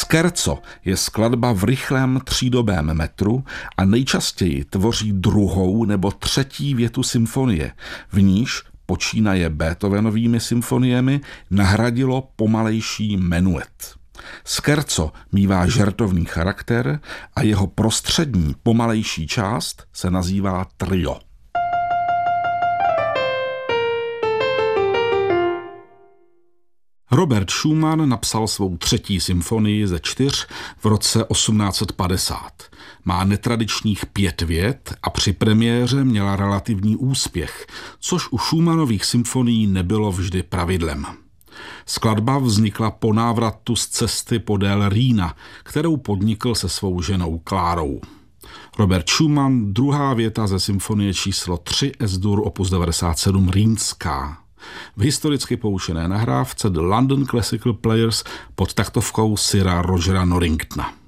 Scherzo je skladba v rychlém třídobém metru a nejčastěji tvoří druhou nebo třetí větu symfonie, v níž počínaje Beethovenovými symfoniemi nahradilo pomalejší menuet. Scherzo mívá žertovný charakter a jeho prostřední pomalejší část se nazývá trio. Robert Schumann napsal svou třetí symfonii ze 4 v roce 1850. Má netradičních 5 vět a při premiéře měla relativní úspěch, což u Schumannových symfonií nebylo vždy pravidlem. Skladba vznikla po návratu z cesty podél Rýna, kterou podnikl se svou ženou Klárou. Robert Schumann, druhá věta ze symfonie číslo 3 S-dur opus 97 Rýnská. V historicky poučené nahrávce The London Classical Players pod taktovkou Sira Rogera Norringtona.